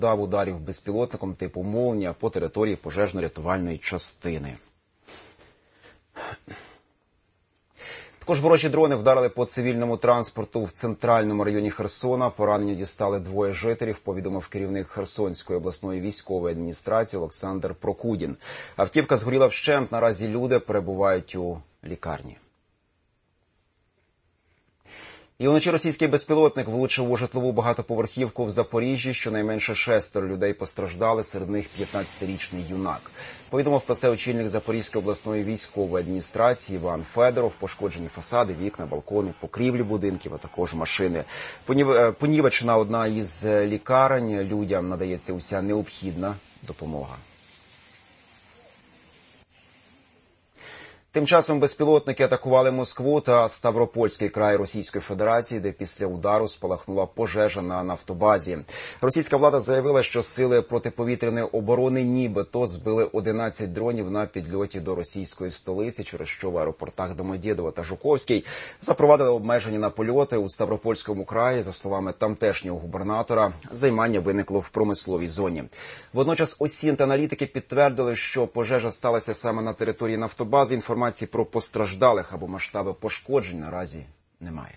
завдав ударів безпілотником типу «Молнія» по території пожежно-рятувальної частини. Також ворожі дрони вдарили по цивільному транспорту в центральному районі Херсона. Поранені дістали 2 жителів, повідомив керівник Херсонської обласної військової адміністрації Олександр Прокудін. Автівка згоріла вщент, наразі люди перебувають у лікарні. І вночі російський безпілотник влучив у житлову багатоповерхівку в Запоріжжі. Щонайменше 6 людей постраждали, серед них 15-річний юнак. Повідомив про це очільник Запорізької обласної військової адміністрації Іван Федоров. Пошкоджені фасади, вікна, балкони, покрівлі будинків, а також машини. Понівечена одна із лікарень. Людям надається уся необхідна допомога. Тим часом безпілотники атакували Москву та Ставропольський край Російської Федерації, де після удару спалахнула пожежа на нафтобазі. Російська влада заявила, що сили протиповітряної оборони нібито збили 11 дронів на підльоті до російської столиці, через що в аеропортах Домодєдово та Жуковський запровадили обмеження на польоти. У Ставропольському краї, за словами тамтешнього губернатора, займання виникло в промисловій зоні. Водночас ОСІН та аналітики підтвердили, що пожежа сталася саме на території нафтобази. Інформації про постраждалих або масштаби пошкоджень наразі немає.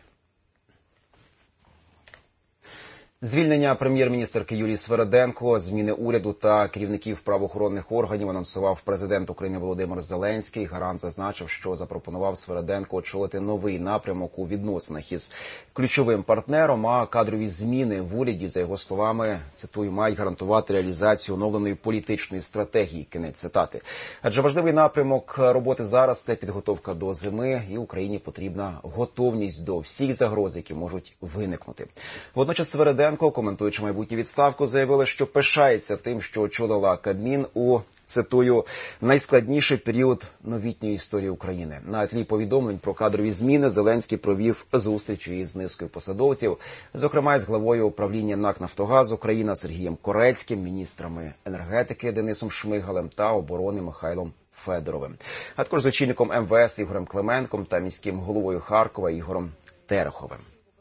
Звільнення прем'єр-міністерки Юлії Свериденко, зміни уряду та керівників правоохоронних органів анонсував президент України Володимир Зеленський. Гарант зазначив, що запропонував Свериденко очолити новий напрямок у відносинах із ключовим партнером, а кадрові зміни в уряді, за його словами, цитую, мають гарантувати реалізацію оновленої політичної стратегії. Кінець цитати. Адже важливий напрямок роботи зараз – це підготовка до зими, і Україні потрібна готовність до всіх загроз, які можуть виникнути. Водночас Свериденко, коментуючи майбутню відставку, заявила, що пишається тим, що очолила Кабмін у, цитую, найскладніший період новітньої історії України. На тлі повідомлень про кадрові зміни Зеленський провів зустрічі із низкою посадовців, зокрема із главою управління НАК «Нафтогаз Україна» Сергієм Корецьким, міністрами енергетики Денисом Шмигалем та оборони Михайлом Федоровим, а також з очільником МВС Ігорем Клименком та міським головою Харкова Ігорем Тереховим.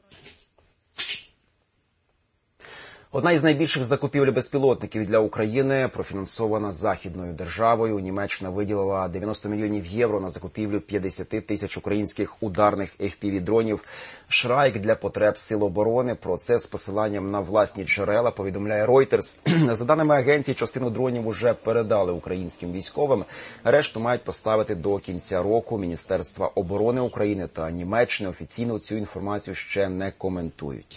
Одна із найбільших закупівель безпілотників для України профінансована західною державою. Німеччина виділила 90 мільйонів євро на закупівлю 50 тисяч українських ударних FPV-дронів «Шрайк» для потреб сил оборони. Про це з посиланням на власні джерела повідомляє Reuters. За даними агенції, частину дронів уже передали українським військовим. Решту мають поставити до кінця року. Міністерства оборони України та Німеччини офіційно цю інформацію ще не коментують.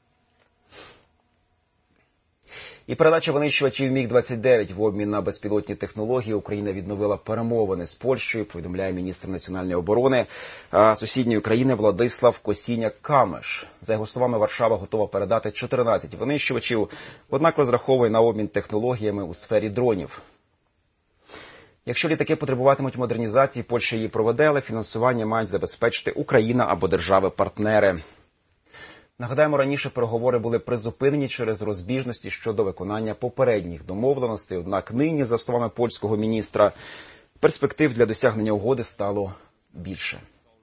І передача винищувачів МіГ-29 в обмін на безпілотні технології. Україна відновила перемовини з Польщею, повідомляє міністр національної оборони сусідньої країни Владислав Косіняк-Камеш. За його словами, Варшава готова передати 14 винищувачів, однак розраховує на обмін технологіями у сфері дронів. Якщо літаки потребуватимуть модернізації, Польща її проведе, але фінансування мають забезпечити Україна або держави-партнери. Нагадаємо, раніше переговори були призупинені через розбіжності щодо виконання попередніх домовленостей. Однак нині, за словами польського міністра, перспектив для досягнення угоди стало більше.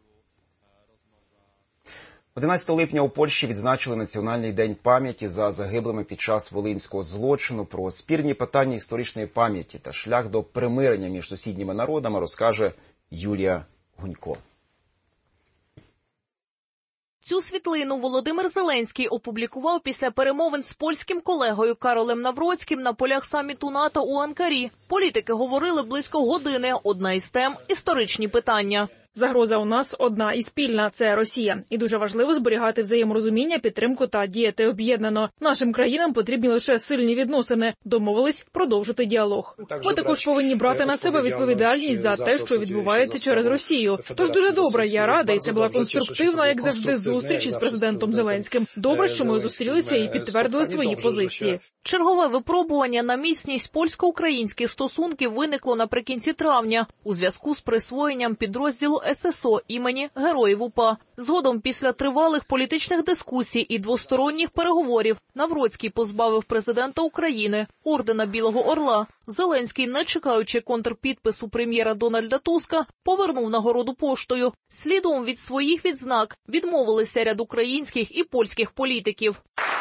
11 липня у Польщі відзначили Національний день пам'яті за загиблими під час волинського злочину. Про спірні питання історичної пам'яті та шлях до примирення між сусідніми народами розкаже Юлія Гунько. Цю світлину Володимир Зеленський опублікував після перемовин з польським колегою Каролем Навроцьким на полях саміту НАТО у Анкарі. Політики говорили близько години. Одна із тем – історичні питання. Загроза у нас одна і спільна – це Росія. І дуже важливо зберігати взаєморозуміння, підтримку та діяти об'єднано. Нашим країнам потрібні лише сильні відносини. Домовились продовжити діалог. Ми також повинні брати на себе відповідальність за те, що відбувається через Росію. Тож дуже добре, я рада, і це була конструктивна, як завжди, зустріч із президентом Зеленським. Добре, що ми зустрілися і підтвердили свої позиції. Чергове випробування на міцність польсько-українських стосунків виникло наприкінці травня у зв'язку з присвоєнням підрозділу ССО імені Героїв УПА. Згодом, після тривалих політичних дискусій і двосторонніх переговорів, Навроцький позбавив президента України ордена Білого Орла. Зеленський, не чекаючи контрпідпису прем'єра Дональда Туска, повернув нагороду поштою. Слідом від своїх відзнак відмовилися ряд українських і польських політиків.